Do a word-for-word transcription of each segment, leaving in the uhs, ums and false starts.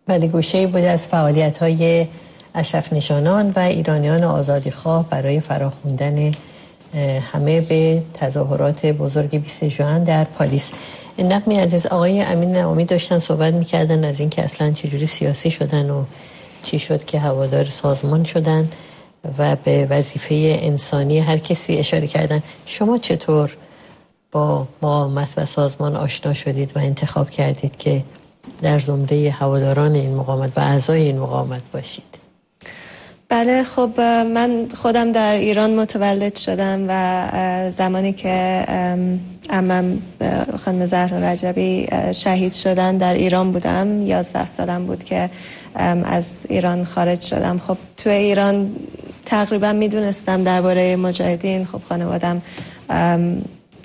ولی گوشه‌ای بود از فعالیت‌های اشرف نشانان و ایرانیان آزادیخواه برای فراخواندن همه به تظاهرات بزرگ بیست ژوئن در پاریس. نقمی عزیز، آقای امین نعامی داشتن صحبت می‌کردن از اینکه اصلاً چجوری سیاسی شدن و چی شد که هوادار سازمان شدن و به وظیفه انسانی هر کسی اشاره کردن. شما چطور با مقاومت و سازمان آشنا شدید و انتخاب کردید که در زمره هواداران این مقاومت و اعضای این مقاومت باشید؟ بله، خب من خودم در ایران متولد شدم و زمانی که عمم خانم زهرا رجبی شهید شدن در ایران بودم. یازده سالم بود که از ایران خارج شدم. خب تو ایران تقریبا میدونستم درباره مجاهدین. خب خانوادم ام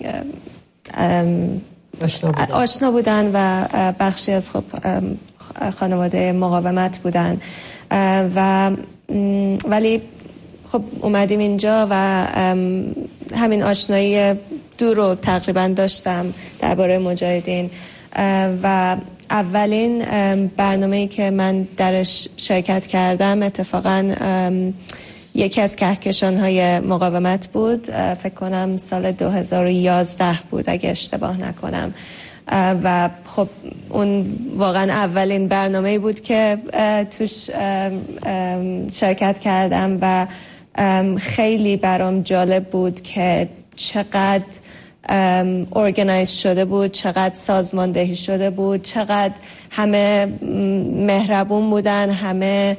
ام آشنا بودن. آشنا بودن و بخشی از خب خانواده مقاومت بودن و ولی خب اومدیم اینجا و همین آشنایی دور رو تقریبا داشتم درباره مجاهدین و اولین برنامه‌ای که من درش شرکت کردم اتفاقا یکی از کهکشان‌های مقاومت بود. فکر کنم سال دو هزار و یازده بود اگه اشتباه نکنم و خب اون واقعا اولین برنامه‌ای بود که توش شرکت کردم و خیلی برام جالب بود که چقدر ارگنایز شده بود، چقدر سازماندهی شده بود، چقدر همه مهربون بودن، همه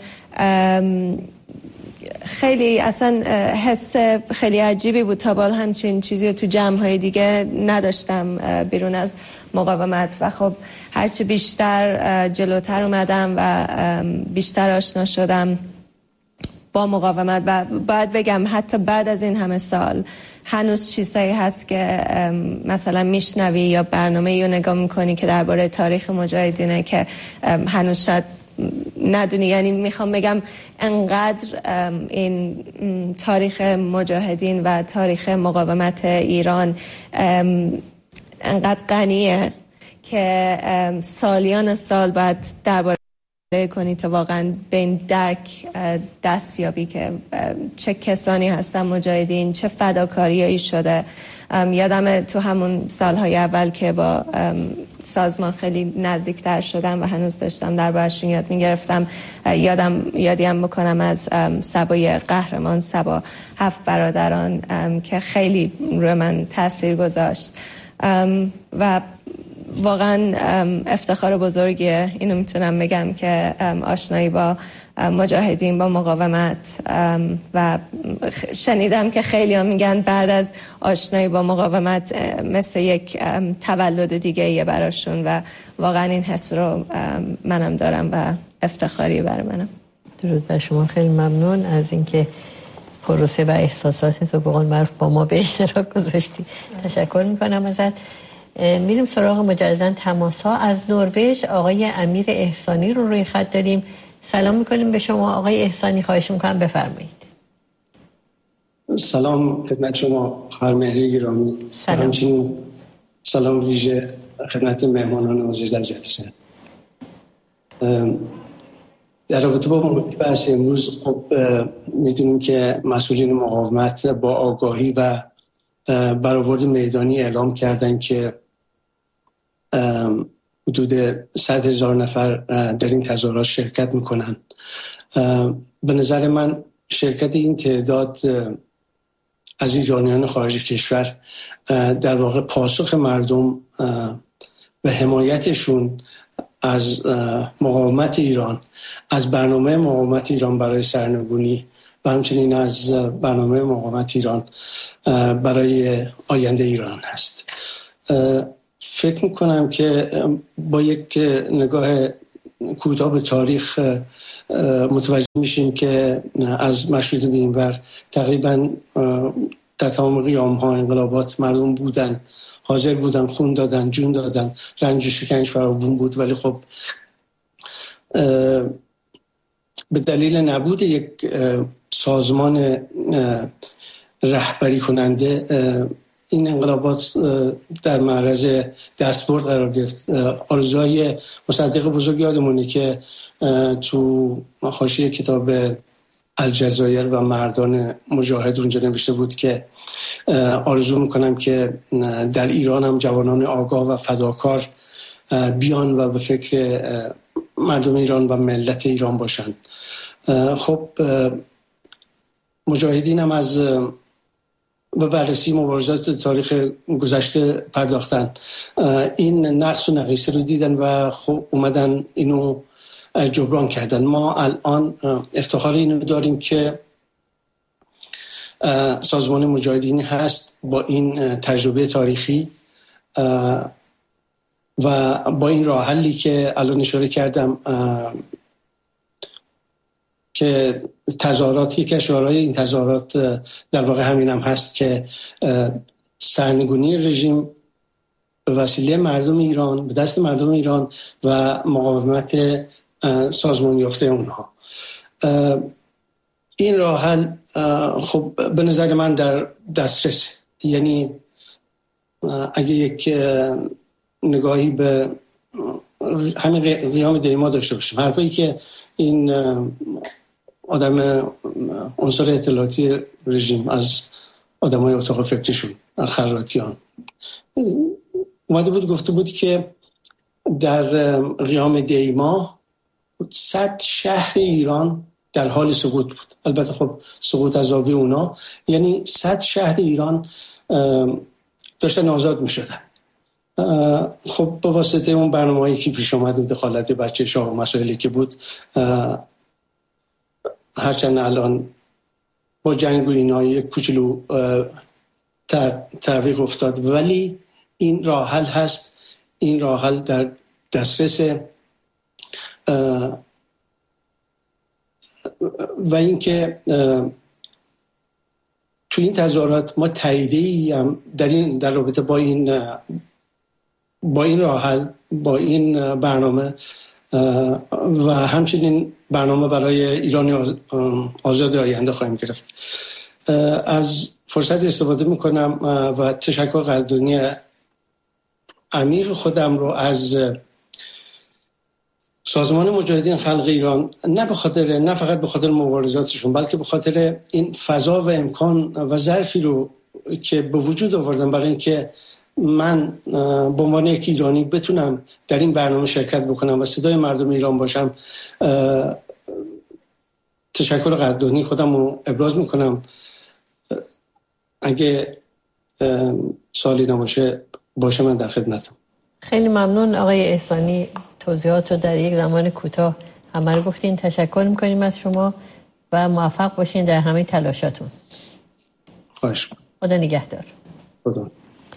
خیلی اصلا حس خیلی عجیبی بود. تا بال همچین چیزی رو تو جمع‌های دیگه نداشتم بیرون از مقاومت و خب هرچی بیشتر جلوتر اومدم و بیشتر آشنا شدم با مقاومت و باید بگم حتی بعد از این همه سال هنوز چیزایی هست که مثلا میشنوی یا برنامه‌ای رو نگاه میکنی که درباره تاریخ مجاهدینه که هنوز شاید ندونی. یعنی میخوام بگم انقدر این تاریخ مجاهدین و تاریخ مقاومت ایران انقدر غنیه که سالیان سال باید درباره کنی تا واقعا به این درک دست یابی که چه کسانی هستن مجاهدین، چه فداکاریایی شده. یادم تو همون سالهای اول که با سازمان خیلی نزدیکتر شدم و هنوز داشتم دربارشون یاد میگرفتم، یادم یادیم بکنم از سبای قهرمان، سبا هفت برادران که خیلی روی من تاثیر گذاشت و واقعا افتخار بزرگیه. اینو میتونم بگم که آشنایی با مجاهدین، با مقاومت و شنیدم که خیلی ها میگن بعد از آشنایی با مقاومت مثل یک تولد دیگه یه براشون و واقعا این حس رو منم دارم و افتخاری برای منم. درود بر شما، خیلی ممنون از اینکه پروسه و احساساتت رو به قول معروف با ما به اشتراک گذاشتی. تشکر میکنم ازت. میریم سراغ مجددا تماس‌ها. از نروژ آقای امیر احسانی رو روی خط داریم. سلام میکنیم به شما آقای احسانی، خواهش میکنم بفرمایید. سلام خدمت شما خواهر مهری گرامی. سلام. همچنین سلام ویژه خدمت مهمانان حاضر در جلسه. در رابطه با بحث امروز خب میدونیم که مسئولین مقاومت با آگاهی و برآورد میدانی اعلام کردن که حدود صد هزار نفر در این تظاهرات شرکت میکنن. به نظر من شرکت این تعداد از ایرانیان خارج کشور در واقع پاسخ مردم و حمایتشون از مقاومت ایران، از برنامه مقاومت ایران برای سرنگونی و همچنین از برنامه مقاومت ایران برای آینده ایران هست. فکر میکنم که با یک نگاه کوتاه به تاریخ متوجه میشیم که از مشروطه به این ور تقریبا در تمام قیام‌ها انقلابات مردم بودن، حاضر بودن، خون دادن، جون دادن، رنج و شکنج فراوون بود، ولی خب به دلیل نبود یک سازمان رهبری کننده این انقلابات در معرض دستبرد قرار گرفت. آرزوهای مصدق بزرگ یادمونه که تو حاشیه کتاب الجزایر و مردان مجاهد اونجا نوشته بود که آرزو میکنم که در ایران هم جوانان آگاه و فداکار بیان و به فکر مردم ایران و ملت ایران باشن. خب مجاهدین هم از به بررسی مبارزات تاریخ گذشته پرداختن، این نقص و نقیصه رو دیدن و خب اومدن اینو جبران کردن. ما الان افتخار اینو داریم که سازمان مجاهدین هست با این تجربه تاریخی و با این راه حلی که الان اشاره کردم که تظاهرات، یک اشارهای این تظاهرات در واقع همین هم هست که سرنگونی رژیم به وسیله مردم ایران، به دست مردم ایران و مقاومت سازمان یافته اونها. این راه حل خب به نظر من در دسترس، یعنی اگه یک نگاهی به همین قیام دیما داشته باشیم، حرفایی که این آدم عنصر اطلاعاتی رژیم از آدمای اتاق فکرشون خراتیان اومده بود گفته بود که در قیام دیما صد شهر ایران در حال سقوط بود. البته خب سقوط از زاویه اونا، یعنی صد شهر ایران داشتن آزاد می شدن. خب با واسطه اون برنامه‌ای که پیش آمد و دخالت بچه شاه و مسائلی که بود، هرچند الان با جنگ و اینا یک کوچولو تعویق افتاد، ولی این راه حل هست. این راه حل در دسترس و اینکه تو این تظاهرات ما تاییدی هم در این در رابطه با این با این راه حل، با این برنامه و همچنین برنامه برای ایران آزاد آینده خواهیم گرفت. از فرصت استفاده میکنم و تشکر قدردانی عمیق خودم رو از سازمان مجاهدین خلق ایران، نه به خاطر نه فقط به خاطر مبارزاتشون، بلکه به خاطر این فضا و امکان و ظرفی رو که به وجود آوردن برای اینکه من به عنوان یک ایرانی بتونم در این برنامه شرکت بکنم و صدای مردم ایران باشم. تشکر قدردانی خودم رو ابراز میکنم. اگه سوالی نباشه باشه من در خدمتم. خیلی ممنون آقای احسانی، توضیحات رو در یک زمان کوتاه همه رو گفتین. تشکر میکنیم از شما و موفق باشین در همه تلاشاتون. خواهش می‌کنم. خدا نگهدار. خدا.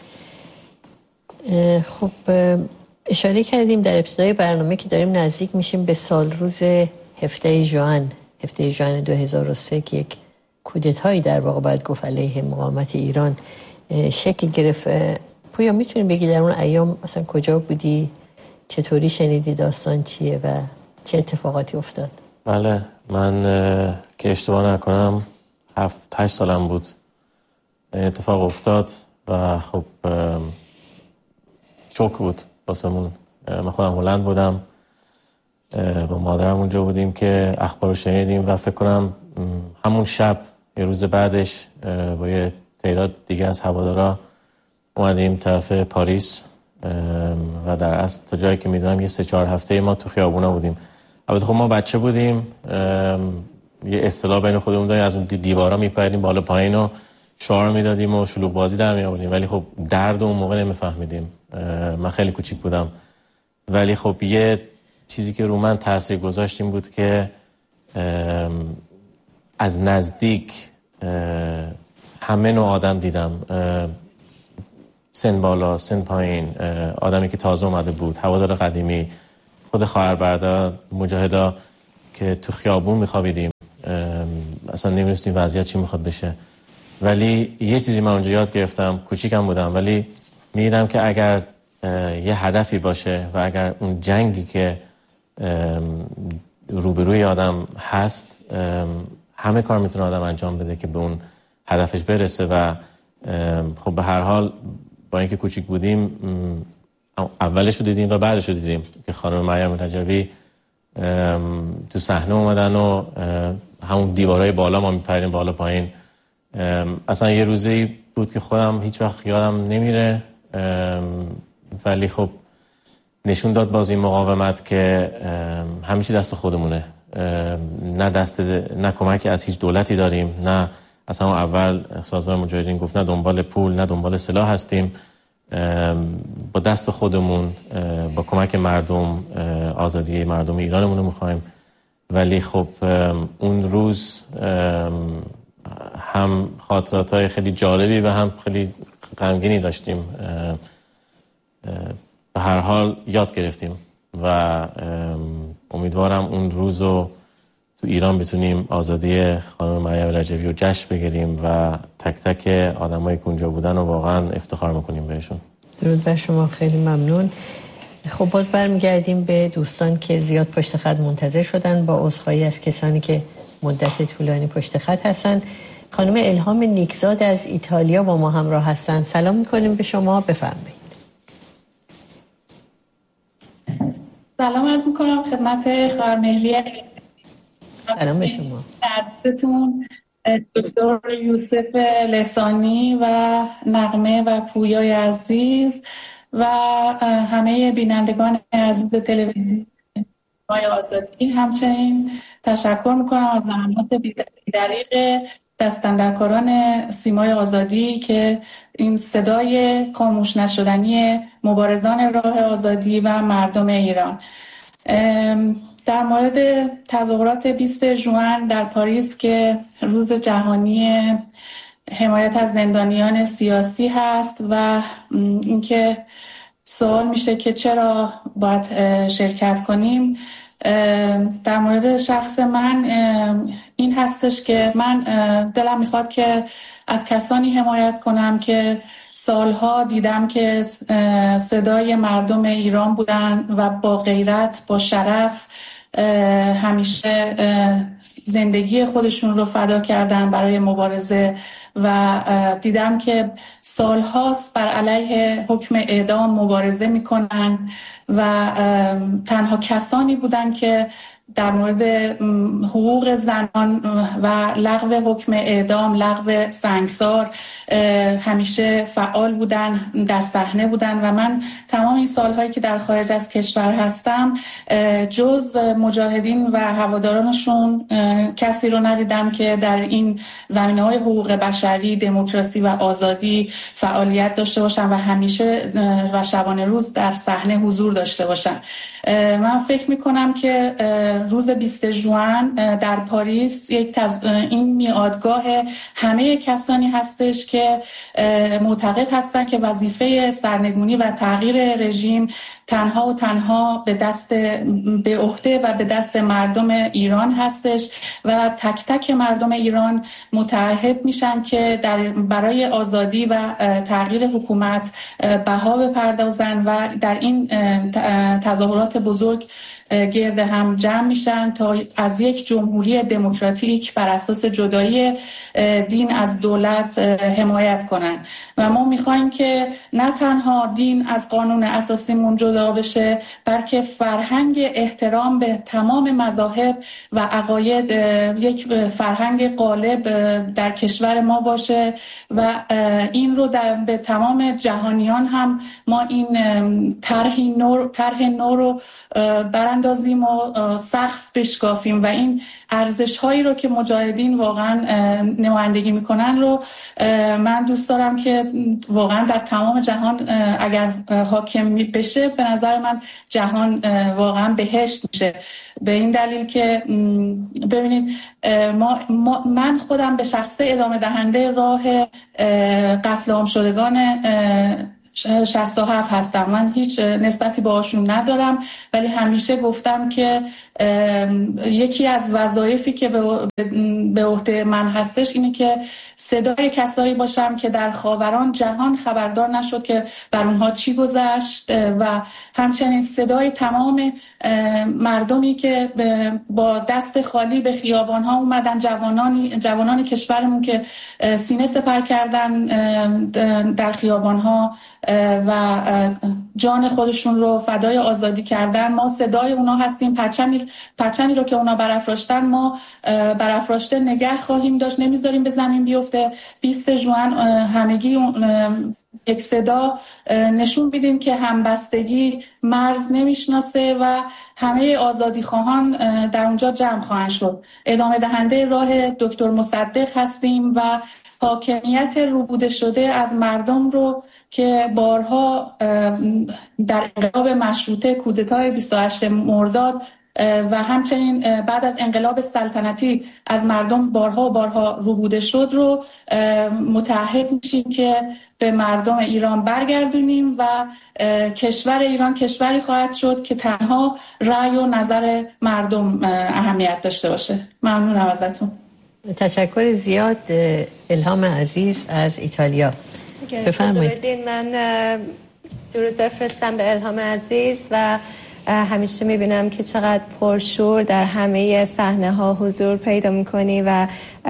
خب اشاره کردیم در ابتدای برنامه که داریم نزدیک میشیم به سال روز هفده ژوئن هفده ژوئن دو هزار و سه که یک کودتایی در واقع باید گفت علیه مقاومت ایران شکل گرفت. پویا میتونی بگی در اون ایام مثلا کجا بودی؟ چطوری شنیدی داستان چیه و چه اتفاقاتی افتاد؟ بله، من که اشتباه نکنم هفت هشت سالم بود اتفاق افتاد و خب شوک بود واسمون. من خودم هلند بودم، با مادرم اونجا بودیم که اخبار رو شنیدیم و فکر کنم همون شب یه روز بعدش با یه تعداد دیگه از هوادارا اومدیم طرف پاریس و در اصل تا جایی که میدونم یه سه چهار هفته ما تو خیابونا بودیم. البته خب ما بچه بودیم، یه اصطلاح بین خودمون داریم، از اون دیوارا میپریدیم بالا پایین و شعار میدادیم و شلوغ بازی در میآوردیم، ولی خب درد اون موقع نمیفهمیدیم. من خیلی کوچیک بودم، ولی خب یه چیزی که رو من تاثیر گذاشت این بود که از نزدیک همه نوع آدم دیدم، سن بالا سن پایین، آدمی که تازه اومده بود، هوادار قدیمی، خود خواهر برادر مجاهدا که تو خیابون میخوابیدیم، اصلا نمیدونستیم وضعیت چی میخواد بشه. ولی یه چیزی من اونجا یاد گرفتم، کوچیکم بودم ولی میدیدم که اگر یه هدفی باشه و اگر اون جنگی که روبروی آدم هست، همه کار میتونه آدم انجام بده که به اون هدفش برسه و خب به هر حال با اینکه کوچیک بودیم اولش رو دیدیم و بعدش رو دیدیم که خانم مریم رجوی تو صحنه اومدن و همون دیوارهای بالا ما میپریم بالا پایین. اصلا یه روزی بود که خودم هیچ وقت یادم نمیره، ولی خب نشون داد باز این مقاومت که همیشه دست خودمونه، نه دست نه کمکی از هیچ دولتی داریم، نه اصلا اول سازمان مجاهدین گفت نه دنبال پول نه دنبال سلاح هستیم، با دست خودمون با کمک مردم آزادی مردم ایرانمون رو میخوایم. ولی خب اون روز هم خاطراتهای خیلی جالبی و هم خیلی غمگینی داشتیم. به هر حال یاد گرفتیم و امیدوارم اون روز رو تو ایران بتونیم آزادی خانم مریم رجوی رو جشن بگیریم و تک تک آدمایی که اونجا بودن رو واقعا افتخار میکنیم بهشون. درود بر شما، خیلی ممنون. خب باز برمیگردیم به دوستان که زیاد پشت خط منتظر شدن، با عذرخواهی از کسانی که مدت طولانی پشت خط هستن. خانم الهام نیکزاد از ایتالیا با ما همراه هستن. سلام میکنیم به شما، بفرمایید. سلام عرض میکنم خدمت خواهر مهریه. سلام به شما. عزیزتون دکتر یوسف لسانی و نغمه و پویای عزیز و همه بینندگان عزیز تلویزیون سیمای آزادی. همچنین تشکر میکنم از زحمات بی‌دریغ دست‌اندرکاران سیمای آزادی که این صدای خاموش نشدنی مبارزان راه آزادی و مردم ایران. در مورد تظاهرات بیست ژوئن در پاریس که روز جهانی حمایت از زندانیان سیاسی هست و اینکه سوال میشه که چرا باید شرکت کنیم، در مورد شخص من این هستش که من دلم میخواد که از کسانی حمایت کنم که سالها دیدم که صدای مردم ایران بودن و با غیرت، با شرف همیشه زندگی خودشون رو فدا کردن برای مبارزه و دیدم که سالهاست بر علیه حکم اعدام مبارزه میکنن و تنها کسانی بودن که در مورد حقوق زنان و لغو حکم اعدام، لغو سنگسار همیشه فعال بودن، در صحنه بودن و من تمام این سالهایی که در خارج از کشور هستم جز مجاهدین و هوادارانشون کسی رو ندیدم که در این زمینه‌های حقوق بشری، دموکراسی و آزادی فعالیت داشته باشن و همیشه و شبانه روز در صحنه حضور داشته باشن. من فکر می‌کنم که روز بیست ژوئن در پاریس یک تز... این میادگاه همه کسانی هستش که معتقد هستند که وظیفه سرنگونی و تغییر رژیم تنها و تنها به دست به عهده و به دست مردم ایران هستش و تک تک مردم ایران متعهد میشن که در برای آزادی و تغییر حکومت بها بپردازن و در این تظاهرات بزرگ گرد هم جمع میشن تا از یک جمهوری دموکراتیک بر اساس جدایی دین از دولت حمایت کنن و ما میخوایم که نه تنها دین از قانون اساسیمون جدا بشه، بلکه فرهنگ احترام به تمام مذاهب و عقاید یک فرهنگ غالب در کشور ما باشه و این رو در به تمام جهانیان هم ما این طرح نو طرح نو رو براندازیم و سقف بشکافیم و این ارزش هایی رو که مجاهدین واقعا نمایندگی میکنن رو من دوست دارم که واقعا در تمام جهان اگر حاکم بشه، به نظر من جهان واقعا بهشت میشه. به این دلیل که ببینید ما, ما من خودم به شخصه ادامه دهنده راه قتل عام شدگان شصت و هفت هستم. من هیچ نسبتی باهاشون ندارم، ولی همیشه گفتم که یکی از وظایفی که به عهده من هستش اینه که صدای کسایی باشم که در خاوران جهان خبردار نشد که بر اونها چی گذشت و همچنین صدای تمام مردمی که با دست خالی به خیابان‌ها اومدن، جوانان جوانان کشورمون که سینه سپر کردن در خیابان‌ها و جان خودشون رو فدای آزادی کردن. ما صدای اونا هستیم. پرچمی پرچمی رو که اونا برافراشتن ما برافراشته نگه خواهیم داشت، نمیذاریم به زمین بیفته. بیست ژوئن همگی یک صدا نشون میدیم که همبستگی مرز نمیشناسه و همه آزادی خواهان در اونجا جمع خواهند شد. ادامه دهنده راه دکتر مصدق هستیم و حاکمیت روبوده شده از مردم رو که بارها در انقلاب مشروطه، کودتای بیست و هشتم مرداد و همچنین بعد از انقلاب سلطنتی از مردم بارها و بارها روبوده شد رو متعهد میشیم که به مردم ایران برگردونیم و کشور ایران کشوری خواهد شد که تنها رأی و نظر مردم اهمیت داشته باشه. ممنونم ازتون. تشکر زیاد. الهام عزیز از ایتالیا، بفرمایید. من درود بفرستم به الهام عزیز و همیشه میبینم که چقدر پرشور در همه صحنه ها حضور پیدا میکنی و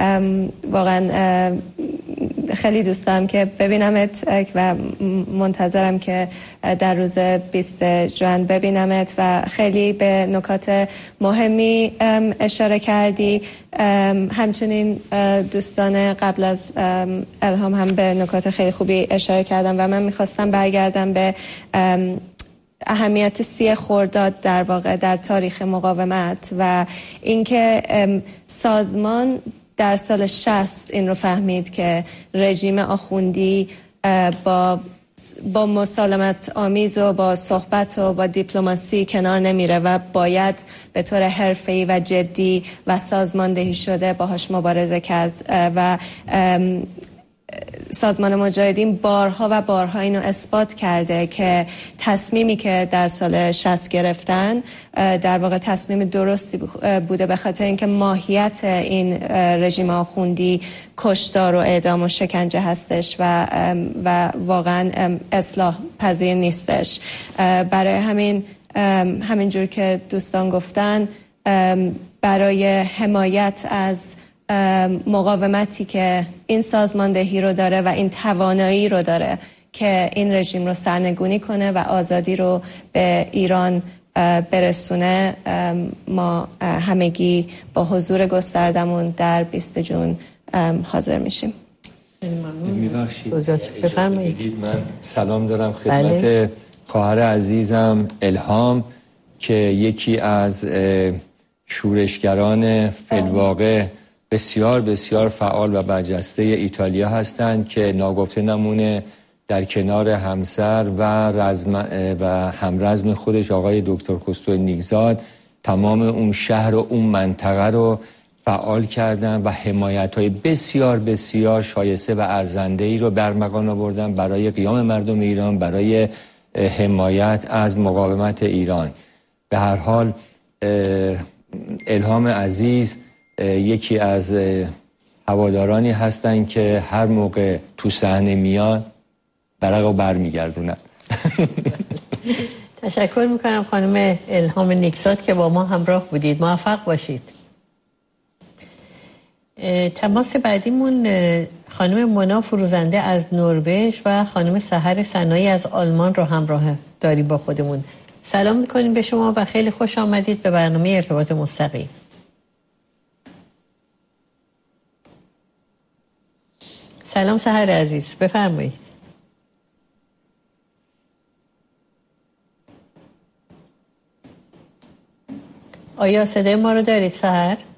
واقعا خیلی دوست دارم که ببینمت و منتظرم که در روز بیست ژوئن ببینمت و خیلی به نکات مهمی اشاره کردی. همچنین دوستان قبل از الهام هم به نکات خیلی خوبی اشاره کردم و من میخواستم برگردم به اهمیت سی خرداد در واقع در تاریخ مقاومت و اینکه سازمان در سال شصت این رو فهمید که رژیم آخوندی با با مسالمت آمیز و با صحبت و با دیپلماسی کنار نمیره و باید به طور حرفه‌ای و جدی و سازماندهی شده باهاش مبارزه کرد و سازمان مجاهدین بارها و بارها اینو اثبات کرده که تصمیمی که در سال شصت گرفتن در واقع تصمیم درستی بوده، به خاطر اینکه ماهیت این رژیم آخوندی کشتار و اعدام و شکنجه هستش و و واقعا اصلاح پذیر نیستش. برای همین همینجور که دوستان گفتن، برای حمایت از مقاومتی که این سازماندهی رو داره و این توانایی رو داره که این رژیم رو سرنگونی کنه و آزادی رو به ایران برسونه، ما همگی با حضور گستردمون در بیست ژوئن حاضر میشیم. بفرمایید. من سلام دارم خدمت بله. خواهر عزیزم الهام که یکی از شورشگران فی‌الواقع بسیار بسیار فعال و برجسته ایتالیا هستند که ناگفته نمونه در کنار همسر و رزم و همرزم خودش آقای دکتر خسرو نیکزاد تمام اون شهر و اون منطقه رو فعال کردن و حمایت‌های بسیار بسیار شایسته و ارزنده‌ای رو برمغان آوردن برای قیام مردم ایران، برای حمایت از مقاومت ایران. به هر حال الهام عزیز یکی از هوادارانی هستن که هر موقع تو صحنه میان برقو برمیگردونن. تشکر میکنم خانم الهام نیکزاد که با ما همراه بودید. موفق باشید. تماس بعدیمون خانم مونا فروزنده از نروژ و خانم سحر سنایی از آلمان رو همراه داریم با خودمون. سلام میکنیم به شما و خیلی خوش آمدید به برنامه ارتباط مستقیم. سلام سحر عزیز، بفرمایید. آیا صدای ما رو دارید سحر؟